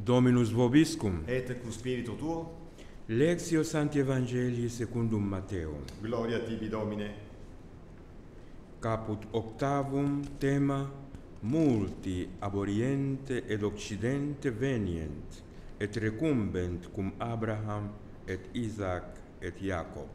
Dominus vobiscum. Et cum spiritu tuo. Lectio Sancti Evangelii secundum Matteum. Gloria tibi, Domine. Caput octavum tema: multi ab Oriente ed Occidente venient, et recumbent cum Abraham et Isaac et Jacob.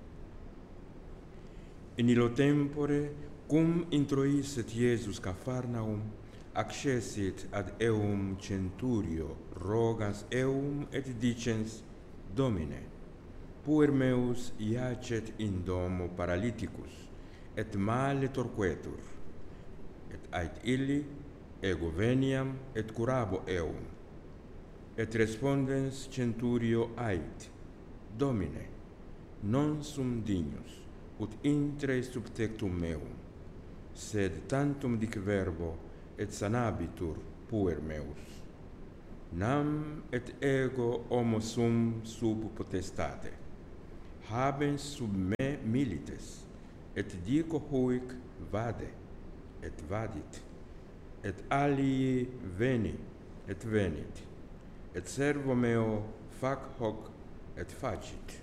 In illo tempore, cum introisset Iesus Capharnaum, accessit ad eum centurio, rogans eum et dicens: Domine, puer meus iacet in domo paralyticus, et male torquetur, et ait illi, ego veniam et curabo eum. Et respondens centurio ait: Domine, non sum dignus, ut intre sub tectum meum, sed tantum dic verbo, et sanabitur puer meus. Nam et ego homo sum sub potestate, habens sub me milites, et dico huic vade, et vadit, et alii veni, et venit, et servo meo fac hoc, et facit.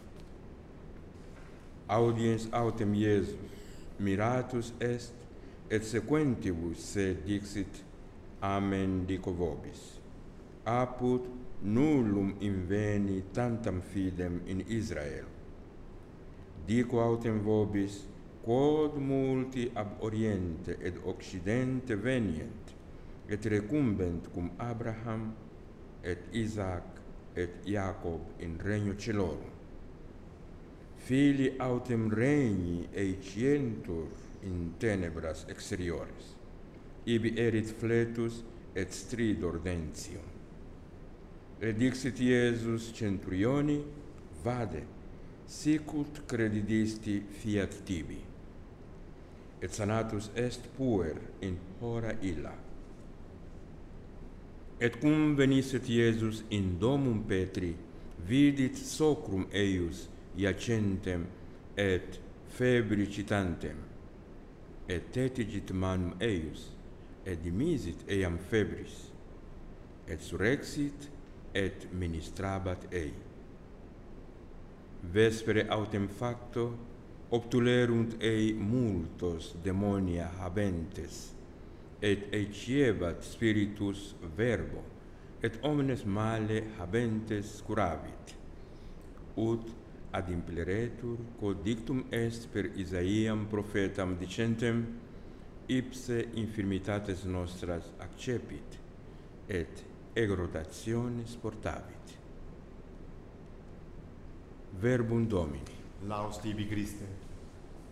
Audiens autem Iesus, miratus est, et sequentibus se dixit: Amen dico vobis. Apud nullum inveni tantam fidem in Israel. Dico autem vobis, quod multi ab Oriente ed Occidente venient, et recumbent cum Abraham, et Isaac, et Jacob in regno celorum. Filii autem regni eicientur in tenebras exteriores, ibi erit fletus et stridor dentium. Et dixit Iesus centurioni: Vade, sicut credidisti fiat tibi. Et sanatus est puer in hora illa. Et cum venisset Iesus in domum Petri, vidit socrum eius iacentem et febricitantem, et tetigit manum eius, et dimisit eiam febris, et surrexit, et ministrabat ei. Vespere autem facto, obtulerunt ei multos demonia habentes, et eciebat spiritus verbo, et omnes male habentes curavit, ut ad impleretur quod dictum est per Isaiam prophetam dicentem: ipse infirmitates nostras accepit, et exhortationes portavit. Verbum Domini. Laus tibi, Christe.